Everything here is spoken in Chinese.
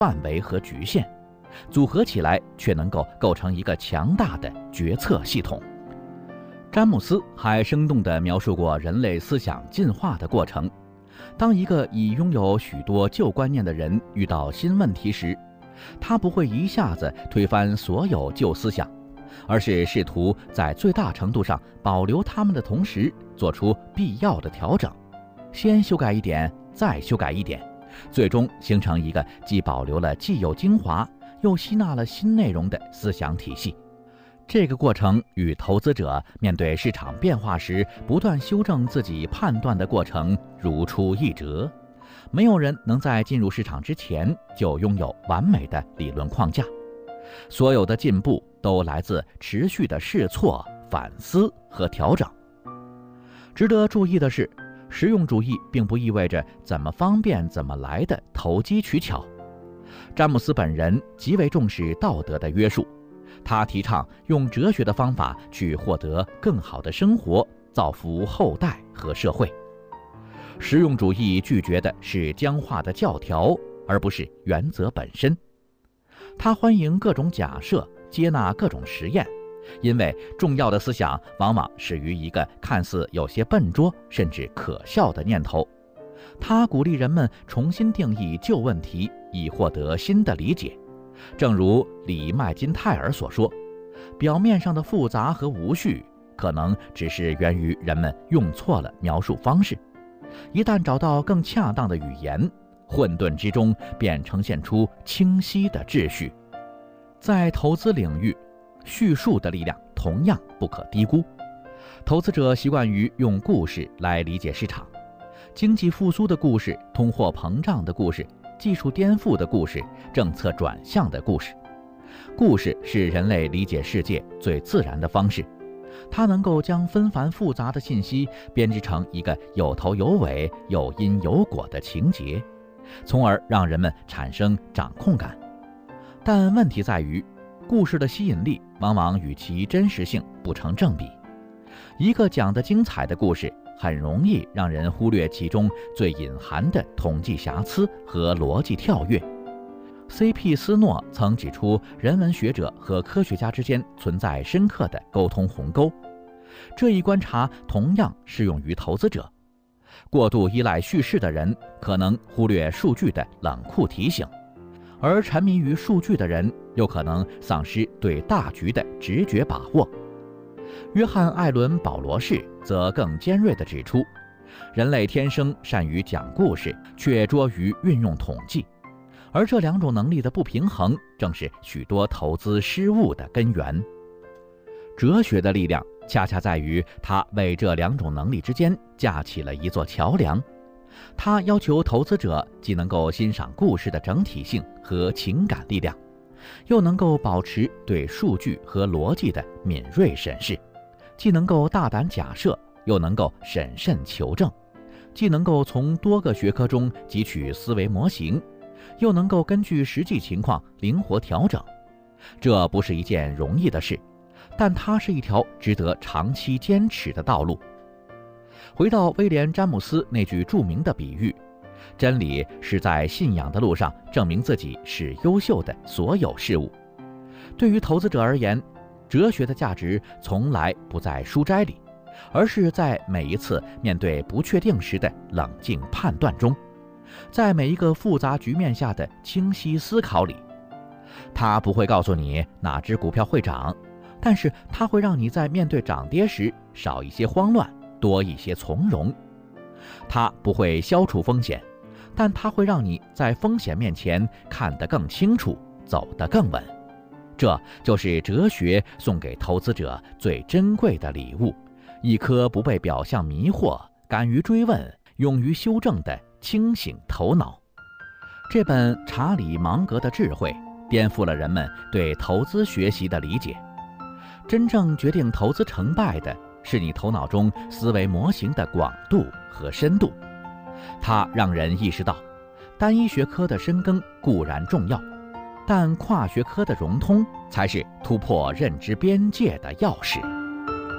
范围和局限，组合起来却能够构成一个强大的决策系统。詹姆斯还生动地描述过人类思想进化的过程。当一个已拥有许多旧观念的人遇到新问题时，他不会一下子推翻所有旧思想，而是试图在最大程度上保留它们的同时，做出必要的调整，先修改一点，再修改一点，最终形成一个既保留了既有精华，又吸纳了新内容的思想体系。这个过程与投资者面对市场变化时不断修正自己判断的过程如出一辙。没有人能在进入市场之前就拥有完美的理论框架，所有的进步都来自持续的试错、反思和调整。值得注意的是，实用主义并不意味着怎么方便怎么来的投机取巧。詹姆斯本人极为重视道德的约束，他提倡用哲学的方法去获得更好的生活，造福后代和社会。实用主义拒绝的是僵化的教条，而不是原则本身。他欢迎各种假设，接纳各种实验，因为重要的思想往往始于一个看似有些笨拙甚至可笑的念头。他鼓励人们重新定义旧问题，以获得新的理解。正如李麦金泰尔所说，表面上的复杂和无序可能只是源于人们用错了描述方式。一旦找到更恰当的语言，混沌之中便呈现出清晰的秩序。在投资领域，叙述的力量同样不可低估。投资者习惯于用故事来理解市场，经济复苏的故事、通货膨胀的故事、技术颠覆的故事、政策转向的故事。故事是人类理解世界最自然的方式，它能够将纷繁复杂的信息编织成一个有头有尾、有因有果的情节，从而让人们产生掌控感。但问题在于，故事的吸引力往往与其真实性不成正比。一个讲得精彩的故事，很容易让人忽略其中最隐含的统计瑕疵和逻辑跳跃。C.P. 斯诺曾指出，人文学者和科学家之间存在深刻的沟通鸿沟。这一观察同样适用于投资者。过度依赖叙事的人可能忽略数据的冷酷提醒，而沉迷于数据的人又可能丧失对大局的直觉把握。约翰·艾伦·保罗士则更尖锐地指出，人类天生善于讲故事，却拙于运用统计。而这两种能力的不平衡，正是许多投资失误的根源。哲学的力量恰恰在于它为这两种能力之间架起了一座桥梁。它要求投资者既能够欣赏故事的整体性和情感力量，又能够保持对数据和逻辑的敏锐审视，既能够大胆假设，又能够审慎求证，既能够从多个学科中汲取思维模型，又能够根据实际情况灵活调整。这不是一件容易的事，但它是一条值得长期坚持的道路。回到威廉·詹姆斯那句著名的比喻，真理是在信仰的路上证明自己是优秀的所有事物。对于投资者而言，哲学的价值从来不在书斋里，而是在每一次面对不确定时的冷静判断中，在每一个复杂局面下的清晰思考里。它不会告诉你哪只股票会涨，但是它会让你在面对涨跌时少一些慌乱，多一些从容。它不会消除风险，但它会让你在风险面前看得更清楚，走得更稳。这就是哲学送给投资者最珍贵的礼物，一颗不被表象迷惑、敢于追问、勇于修正的清醒头脑。这本查理·芒格的智慧颠覆了人们对投资学习的理解。真正决定投资成败的是你头脑中思维模型的广度和深度。它让人意识到，单一学科的深耕固然重要，但跨学科的融通才是突破认知边界的钥匙。